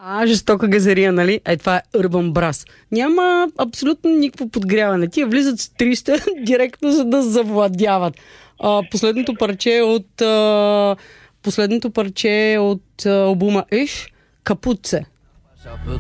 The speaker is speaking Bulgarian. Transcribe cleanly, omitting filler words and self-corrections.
Жестока газария, нали? Това е Urban Brass. Няма абсолютно никакво подгряване. Тия влизат с 300 директно, за да завладяват. Последното парче е от албума Иш, Капуце.